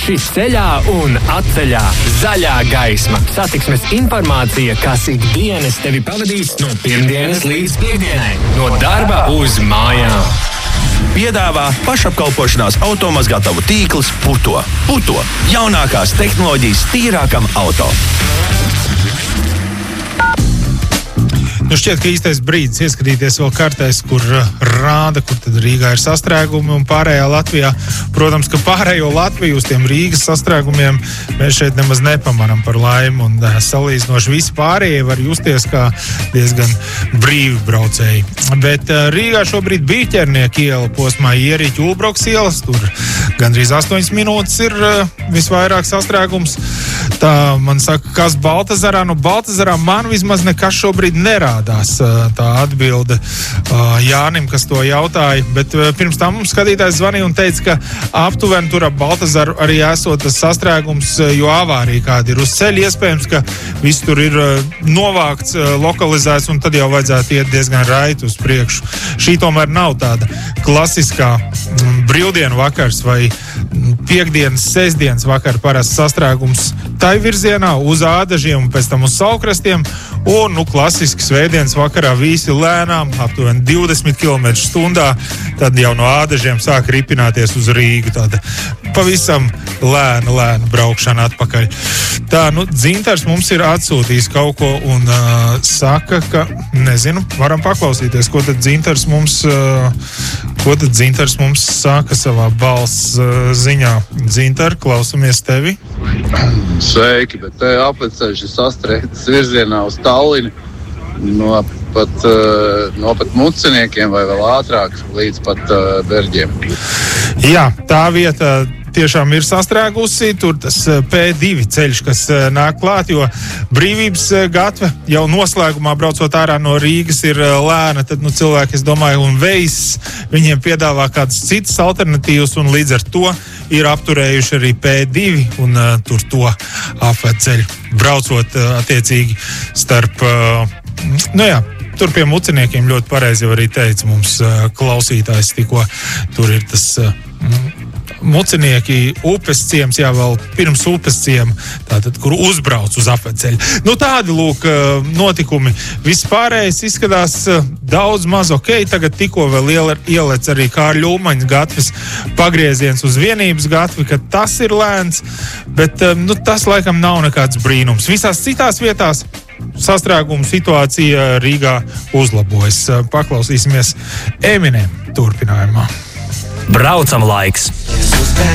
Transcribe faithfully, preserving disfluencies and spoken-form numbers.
Īpaši ceļā un atceļā. Zaļā gaisma. Satiksmes informācija, kas ikdienas tevi pavadīs no pirmdienas līdz piekdienai. No darba uz mājām. Piedāvā pašapkalpošanās automazgātavu tīkls Puto. Puto – jaunākās tehnoloģijas tīrākam auto. Nu šķiet, ka īstais brīdis ieskatīties vēl kartēs, kur rāda, kur tad Rīgā ir sastrēgumi un pārējā Latvijā. Protams, ka pārējo Latviju uz tiem Rīgas sastrēgumiem mēs šeit nemaz nepamanam par laimi, un salīdzinoši visi pārējie var justies kā diezgan brīvi braucēji. Bet Rīgā šobrīd Bīķernieka iela posmā Ierīķu Ulbroks ielas, tur gandrīz astoņas minūtes ir visvairāk sastrēgums. Tā man saka, kas Baltazarā? Nu, Baltazarā man vismaz nekas šobrīd nerādās. Tā atbilde Jānim, kas to jautāja. Bet pirms tam mums skatītājs zvanīja un teica, ka aptuveni tur ap Baltazaru arī esot tas sastrēgums, jo avārija kāda ir uz ceļa. Iespējams, ka viss tur ir novākts, lokalizēts, un tad jau vajadzētu iet diezgan raiti uz priekšu. Šī tomēr nav tāda klasiskā brīvdienu vakars vai piekdienas, sestdienas vakar parasts sastrēgums tai virzienā uz Ādažiem un pēc tam uz Saulkrastiem, un, nu, klasiski svētdienas vakarā visi lēnām, aptuveni divdesmit kilometru stundā, tad jau no Ādažiem sāk ripināties uz Rīgu, tāda pavisam lēna, lēna braukšana atpakaļ. Tā, nu, Dzintars mums ir atsūtījis kaut ko un uh, saka, ka, nezinu, varam paklausīties, ko tad Dzintars mums, uh, ko tad Dzintars mums saka savā balss uh, ziņā. Dzintar, klausamies tevi. Sveiki, bet te apveceļš ir sastrēgts virzienā uz Tallinu no pat, uh, no pat Muciniekiem vai vēl ātrāk līdz pat uh, Berģiem. Jā, tā vieta tiešām ir sastrēgusi, tur tas P divi ceļš, kas nāk klāt, jo Brīvības gatve jau noslēgumā braucot ārā no Rīgas ir lēna, tad, nu, cilvēki, es domāju, un vējs viņiem piedāvā kādas citas alternatīvas, un līdz ar to ir apturējuši arī P divi un uh, tur to apveceļu, braucot uh, attiecīgi starp, uh, nu jā, tur pie Muciniekiem ļoti pareizi arī teica mums uh, klausītājs tikko, tur ir tas uh, Mucinieki, upes ciems, jā, vēl pirms upes ciema, tātad, kur uzbrauc uz apveceļu. Nu, tādi, lūk, notikumi. Viss pārējais izskatās daudz maz ok, tagad tikko vēl ielec arī Kārļa Ulmaņa gatves pagrieziens uz Vienības gatvi, ka tas ir lēns, bet, nu, tas laikam nav nekāds brīnums. Visās citās vietās sastrēguma situācija Rīgā uzlabojas. Paklausīsimies Eminem turpinājumā. Braucam laiks!